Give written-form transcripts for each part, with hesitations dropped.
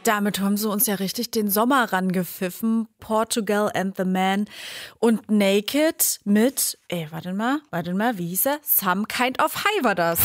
Damit haben sie uns ja richtig den Sommer rangepfiffen. Portugal and the Man und Naked mit, warte mal, wie hieß er? Some Kind of High war das.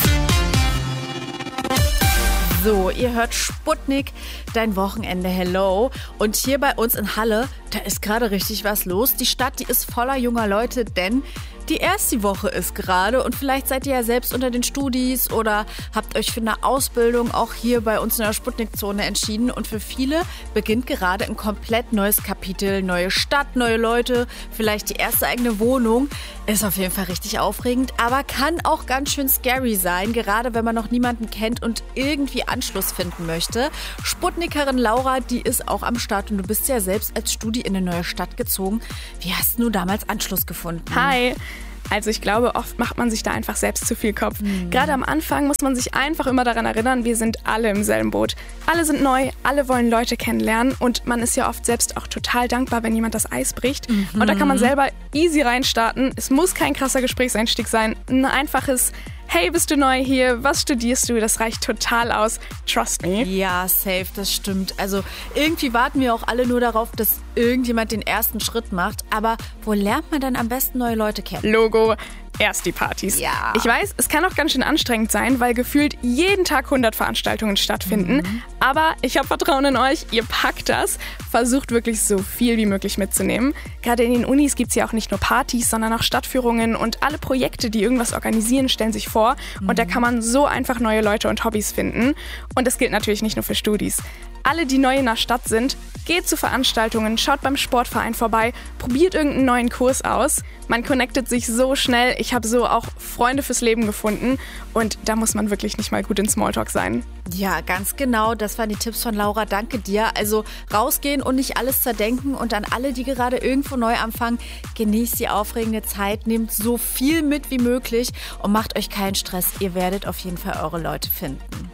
So, ihr hört Sputnik, dein Wochenende, hello. Und hier bei uns in Halle, da ist gerade richtig was los. Die Stadt, die ist voller junger Leute, denn die erste Woche ist gerade und vielleicht seid ihr ja selbst unter den Studis oder habt euch für eine Ausbildung auch hier bei uns in der Sputnik-Zone entschieden. Und für viele beginnt gerade ein komplett neues Kapitel. Neue Stadt, neue Leute, vielleicht die erste eigene Wohnung. Ist auf jeden Fall richtig aufregend, aber kann auch ganz schön scary sein, gerade wenn man noch niemanden kennt und irgendwie Anschluss finden möchte. Sputnikerin Laura, die ist auch am Start und du bist ja selbst als Studi in eine neue Stadt gezogen. Wie hast du damals Anschluss gefunden? Hi! Also ich glaube, oft macht man sich da einfach selbst zu viel Kopf. Gerade am Anfang muss man sich einfach immer daran erinnern, wir sind alle im selben Boot. Alle sind neu, alle wollen Leute kennenlernen und man ist ja oft selbst auch total dankbar, wenn jemand das Eis bricht. Und da kann man selber easy reinstarten. Es muss kein krasser Gesprächseinstieg sein. Ein einfaches Hey, bist du neu hier? Was studierst du? Das reicht total aus. Trust me. Ja, safe, das stimmt. Also irgendwie warten wir auch alle nur darauf, dass irgendjemand den ersten Schritt macht. Aber wo lernt man dann am besten neue Leute kennen? Logo. Erst die Partys. Ja. Ich weiß, es kann auch ganz schön anstrengend sein, weil gefühlt jeden Tag 100 Veranstaltungen stattfinden. Aber ich habe Vertrauen in euch, ihr packt das. Versucht wirklich so viel wie möglich mitzunehmen. Gerade in den Unis gibt es ja auch nicht nur Partys, sondern auch Stadtführungen und alle Projekte, die irgendwas organisieren, stellen sich vor. Und da kann man so einfach neue Leute und Hobbys finden. Und das gilt natürlich nicht nur für Studis. Alle, die neu in der Stadt sind, geht zu Veranstaltungen, schaut beim Sportverein vorbei, probiert irgendeinen neuen Kurs aus. Man connectet sich so schnell. Ich habe so auch Freunde fürs Leben gefunden und da muss man wirklich nicht mal gut in Smalltalk sein. Ja, ganz genau. Das waren die Tipps von Laura. Danke dir. Also rausgehen und nicht alles zerdenken und an alle, die gerade irgendwo neu anfangen, genießt die aufregende Zeit, nehmt so viel mit wie möglich und macht euch keinen Stress. Ihr werdet auf jeden Fall eure Leute finden.